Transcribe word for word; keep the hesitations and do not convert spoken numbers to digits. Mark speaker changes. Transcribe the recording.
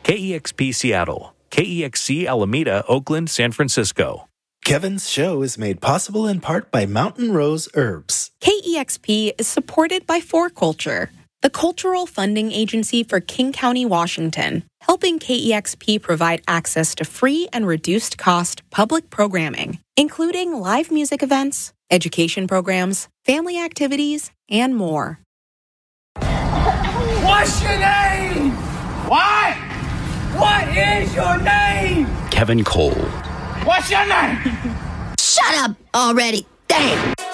Speaker 1: K E X P Seattle, K E X C Alameda, Oakland, San Francisco.
Speaker 2: Kevin's show is made possible in part by Mountain Rose Herbs.
Speaker 3: K E X P is supported by four Culture, the cultural funding agency for King County, Washington, helping K E X P provide access to free and reduced-cost public programming, including live music events, education programs, family activities, and more.
Speaker 4: What's your name? What? What is your name?
Speaker 5: Kevin Cole.
Speaker 4: What's your name?
Speaker 6: Shut up already. Damn.